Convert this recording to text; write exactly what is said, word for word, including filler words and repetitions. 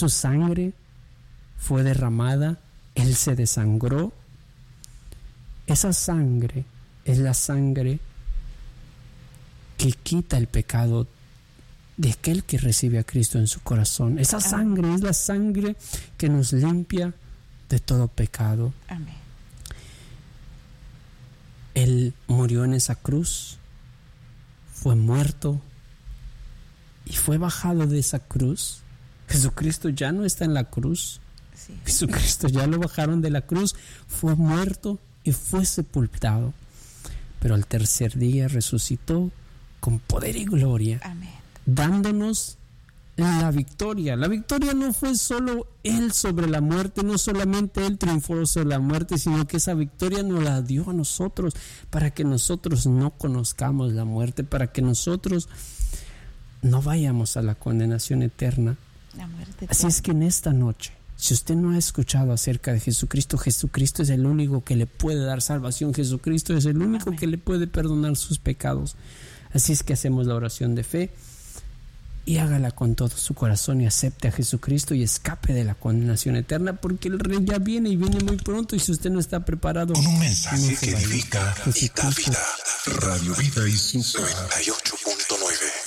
Su sangre fue derramada, Él se desangró. Esa sangre es la sangre que quita el pecado de aquel que recibe a Cristo en su corazón. Esa sangre es la sangre que nos limpia de todo pecado. Amén. Él murió en esa cruz, fue muerto y fue bajado de esa cruz. Jesucristo ya no está en la cruz. Sí. Jesucristo ya lo bajaron de la cruz, fue muerto y fue sepultado. Pero al tercer día resucitó con poder y gloria. Amén. Dándonos la victoria. La victoria no fue solo Él sobre la muerte, no solamente Él triunfó sobre la muerte, sino que esa victoria nos la dio a nosotros para que nosotros no conozcamos la muerte, para que nosotros no vayamos a la condenación eterna. La muerte Así es que en esta noche, si usted no ha escuchado acerca de Jesucristo, Jesucristo es el único que le puede dar salvación. Jesucristo es el único Amén. que le puede perdonar sus pecados. Así es que hacemos la oración de fe y hágala con todo su corazón y acepte a Jesucristo y escape de la condenación eterna, porque el Rey ya viene y viene muy pronto, y si usted no está preparado, con un mensaje no se que va a ir. edifica y da Jesucristo vida. Radio Vida y su noventa y ocho punto nueve.